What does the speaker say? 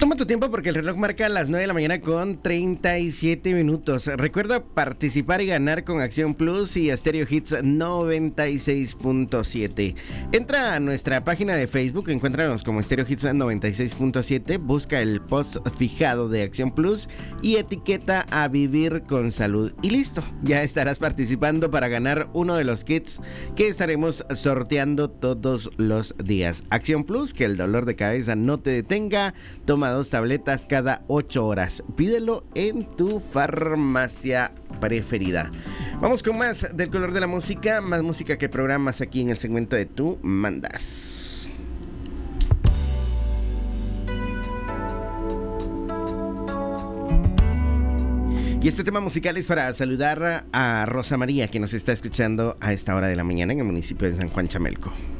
Toma tu tiempo porque el reloj marca las 9 de la mañana con 37 minutos. Recuerda participar y ganar con Acción Plus y Stereo Hits 96.7. Entra a nuestra página de Facebook, encuéntranos como Stereo Hits 96.7, busca el post fijado de Acción Plus y etiqueta a Vivir con Salud. Y listo, ya estarás participando para ganar uno de los kits que estaremos sorteando todos los días. Acción Plus, que el dolor de cabeza no te detenga. Toma 2 tabletas cada 8 horas. Pídelo en tu farmacia preferida. Vamos con más del color de la música. Más música que programas aquí en el segmento de Tú Mandas. Y este tema musical es para saludar a Rosa María, que nos está escuchando a esta hora de la mañana en el municipio de San Juan Chamelco.